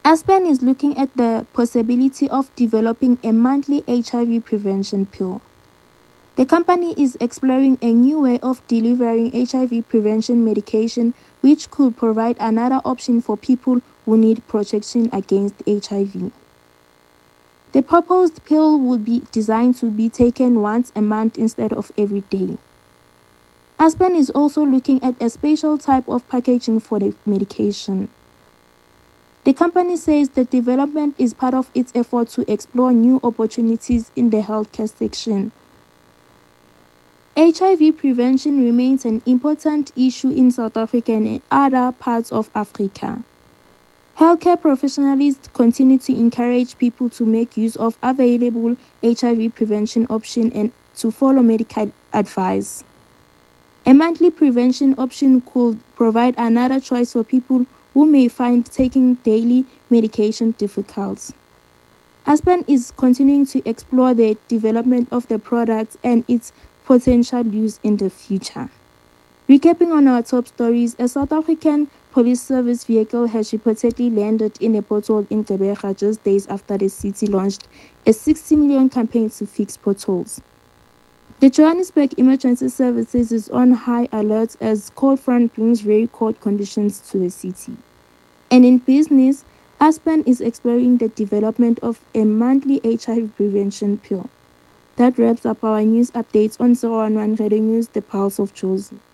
Aspen is looking at the possibility of developing a monthly HIV prevention pill. The company is exploring a new way of delivering HIV prevention medication, which could provide another option for people who need protection against HIV. The proposed pill would be designed to be taken once a month instead of every day. Aspen is also looking at a special type of packaging for the medication. The company says the development is part of its effort to explore new opportunities in the healthcare section. HIV prevention remains an important issue in South Africa and in other parts of Africa. Healthcare professionals continue to encourage people to make use of available HIV prevention options and to follow medical advice. A monthly prevention option could provide another choice for people who may find taking daily medication difficult. Aspen is continuing to explore the development of the product and its potential use in the future. Recapping on our top stories, a South African police service vehicle has reportedly landed in a pothole in Gqeberha just days after the city launched a 60 million campaign to fix potholes. The Johannesburg Emergency Services is on high alert as cold front brings very cold conditions to the city. And in business, Aspen is exploring the development of a monthly HIV prevention pill. That wraps up our news updates on 011 Radio News, the Pulse of Jozi.